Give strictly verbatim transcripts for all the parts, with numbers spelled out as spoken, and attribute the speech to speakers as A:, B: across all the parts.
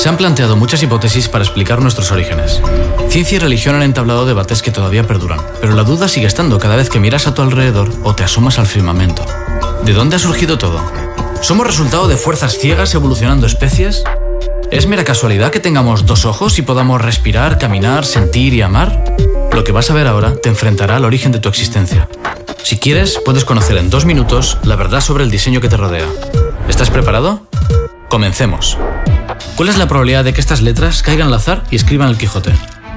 A: Se han planteado muchas hipótesis para explicar nuestros orígenes. Ciencia y religión han entablado debates que todavía perduran, pero la duda sigue estando cada vez que miras a tu alrededor o te asomas al firmamento. ¿De dónde ha surgido todo? ¿Somos resultado de fuerzas ciegas evolucionando especies? ¿Es mera casualidad que tengamos dos ojos y podamos respirar, caminar, sentir y amar? Lo que vas a ver ahora te enfrentará al origen de tu existencia. Si quieres, puedes conocer en dos minutos la verdad sobre el diseño que te rodea. ¿Estás preparado? Comencemos. ¿Cuál es la probabilidad de que estas letras caigan al azar y escriban el Quijote?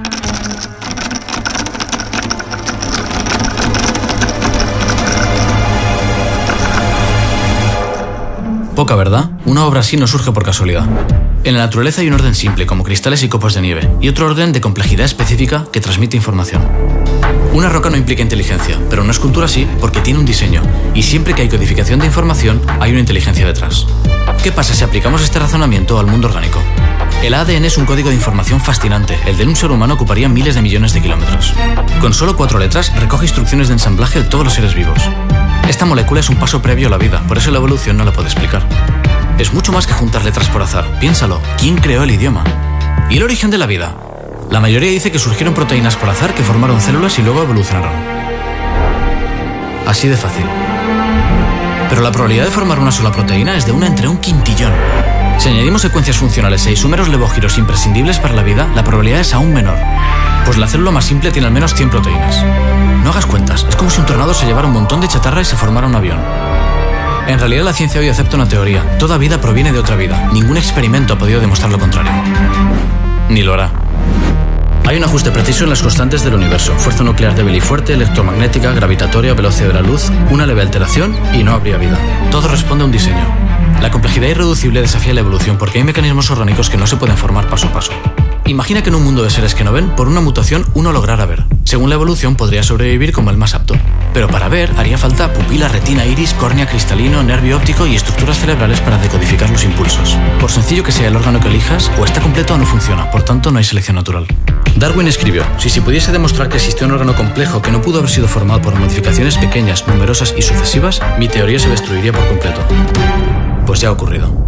A: Poca, ¿verdad? Una obra así no surge por casualidad. En la naturaleza hay un orden simple, como cristales y copos de nieve, y otro orden de complejidad específica que transmite información. Una roca no implica inteligencia, pero una escultura sí, porque tiene un diseño, y siempre que hay codificación de información, hay una inteligencia detrás. ¿Qué pasa si aplicamos este razonamiento al mundo orgánico? El A D N es un código de información fascinante, el de un ser humano ocuparía miles de millones de kilómetros. Con solo cuatro letras, recoge instrucciones de ensamblaje de todos los seres vivos. Esta molécula es un paso previo a la vida, por eso la evolución no la puede explicar. Es mucho más que juntar letras por azar. Piénsalo, ¿quién creó el idioma? ¿Y el origen de la vida? La mayoría dice que surgieron proteínas por azar que formaron células y luego evolucionaron. Así de fácil. Pero la probabilidad de formar una sola proteína es de una entre un quintillón. Si añadimos secuencias funcionales e isómeros levogiros imprescindibles para la vida, la probabilidad es aún menor. Pues la célula más simple tiene al menos cien proteínas. No hagas cuentas, es como si un tornado se llevara un montón de chatarra y se formara un avión. En realidad la ciencia hoy acepta una teoría. Toda vida proviene de otra vida. Ningún experimento ha podido demostrar lo contrario. Ni lo hará. Hay un ajuste preciso en las constantes del universo. Fuerza nuclear débil y fuerte, electromagnética, gravitatoria, velocidad de la luz, una leve alteración y no habría vida. Todo responde a un diseño. La complejidad irreducible desafía la evolución porque hay mecanismos orgánicos que no se pueden formar paso a paso. Imagina que en un mundo de seres que no ven, por una mutación uno lograra ver. Según la evolución podría sobrevivir como el más apto. Pero para ver haría falta pupila, retina, iris, córnea, cristalino, nervio óptico y estructuras cerebrales para decodificar los impulsos. Por sencillo que sea el órgano que elijas, o está completo o no funciona, por tanto no hay selección natural. Darwin escribió, si se pudiese demostrar que existió un órgano complejo que no pudo haber sido formado por modificaciones pequeñas, numerosas y sucesivas, mi teoría se destruiría por completo. Pues ya ha ocurrido.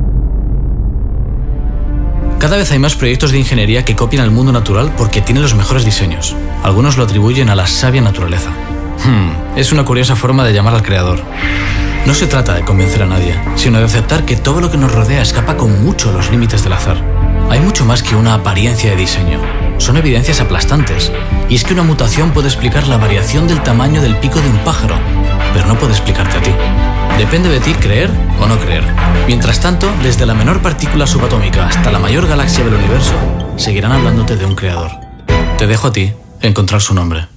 A: Cada vez hay más proyectos de ingeniería que copian al mundo natural porque tienen los mejores diseños. Algunos lo atribuyen a la sabia naturaleza. Hmm, es una curiosa forma de llamar al creador. No se trata de convencer a nadie, sino de aceptar que todo lo que nos rodea escapa con mucho a los límites del azar. Hay mucho más que una apariencia de diseño. Son evidencias aplastantes. Y es que una mutación puede explicar la variación del tamaño del pico de un pájaro, pero no puede explicarte a ti. Depende de ti creer o no creer. Mientras tanto, desde la menor partícula subatómica hasta la mayor galaxia del universo, seguirán hablándote de un creador. Te dejo a ti encontrar su nombre.